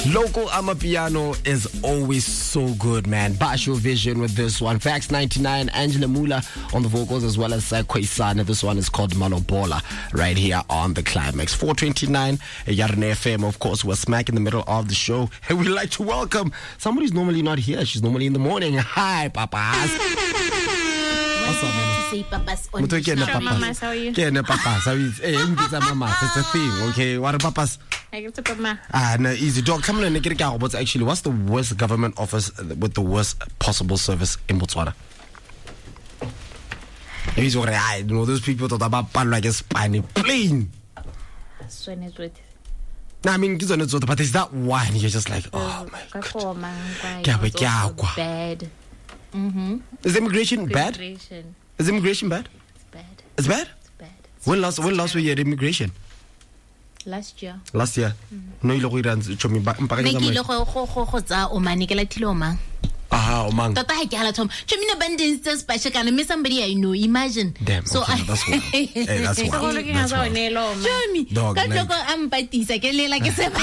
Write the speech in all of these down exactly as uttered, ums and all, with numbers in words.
Local Amapiano is always so good, man. Basho Vision with this one. Fax ninety-nine, Angela Mula on the vocals, as well as Kwaisana. This one is called Malobola, right here on the Climax. four twenty-nine, Yarne F M, of course. We're smack in the middle of the show. And we'd like to welcome somebody who's normally not here. She's normally in the morning. Hi, papas. What's up, man? Say papas on the show. Mamas, how are you? Yeah, papas. Hey, mamas. It's a thing, okay? What are papas? I get to put my Ah, no, easy. Dog, come on and get it out. What's actually, what's the worst government office with the worst possible service in Botswana? He's what I know. Those people talk about pan like a spiny plane. No, I mean, but there's that one. You're just like, oh my god. bad. Mm-hmm. Is immigration bad? Immigration. Is immigration bad? It's bad. It's bad? It's bad. When last when last were you at immigration? Last year. Last year. No, you look at chomi ba mpaka Make you look go tsa o mane ke la thilo mang. Ah, omang. Tota ha ke hala thoma. Chomina bandins just special kana me somebody I know. Imagine. Damn. So okay, I that's wild. Hey, that's So wild. looking That's at our wild. nail, Chomi. Dog, Ka like- tloko ampatisa ke lela ke se.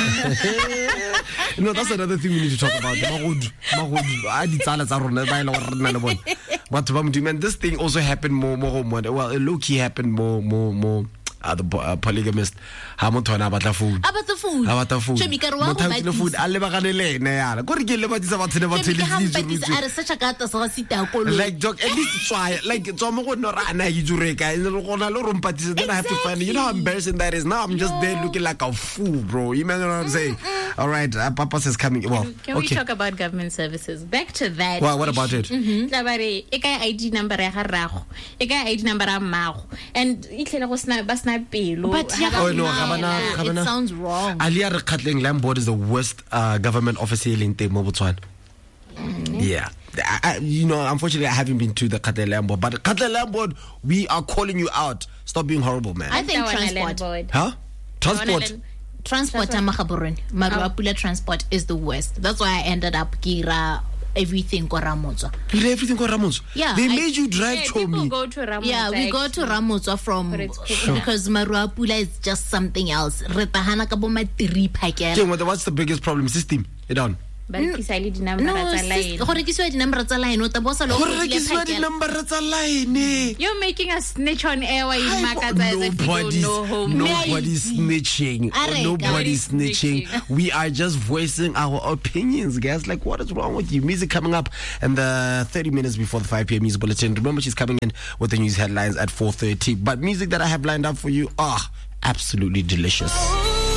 No, that's another thing we need to talk about. Magodu, magodu. I did tsala tsa rona ba ile go rena le bona. But man, this thing also happened more, more, more. Well, it low key happened more, more, more. Uh, the uh, polygamist. Ha motho ana batla food. About the food. Ha batla food. Chomi ka re wa go Motho a tlile food batisa. a le bagane le ene yana. Go re ke le batisa batho ne ba Chomi ka tshele hampatisa are search ka ta sa sita ko lo. like dog at least try like tswa mo go no rana yi jureka ene go na lo rompatisa then I have to find you know how embarrassing that is. Now I'm just there looking like a fool, bro. You know what I'm saying? All right, uh, Papa says coming. Well, Can we okay. talk about government services? Back to that. Well, what about it? Mm-hmm. Tlabare e ka I D number ya garago. E ka I D number ya mmago. And e tlhela go sna ba sna pelo. But yeah, Oh, no, nah, Gabana, it Gabana. sounds wrong. Alia re Katleng Land Board is the worst uh, government office here in Botswana. Yeah. I, I, you know, unfortunately, I haven't been to the Katleng Land Board, but Katleng Land Board, we are calling you out. Stop being horrible, man. I think That one I transport. learned. huh? Transport. That one Transport amagaborone. Maruapula transport is the worst. That's why I ended up kira everything ko Ramotswa. You did everything for Ramos. Yeah, They I- made you drive Yeah, to people me. go to Ramos. Yeah, we go to Ramotswa from But it's cool. because Maruapula is just something else. Re tahana ka bo ma three phakela. King, what- What's the biggest problem? System. It on. But it's only the number No, that's a line. go rekisiwa di number tsa line o ta bosa lo Go rekisiwa di number tsa line. You're making a snitch on air while you makata as if you don't Nobody's, know home. nobody's snitching. Areka. Nobody's Nobody's snitching. snitching. We are just voicing our opinions, guys. Like, what is wrong with you? Music coming up in the thirty minutes before the five p.m. news bulletin. Remember, she's coming in with the news headlines at four thirty. But music that I have lined up for you are absolutely delicious.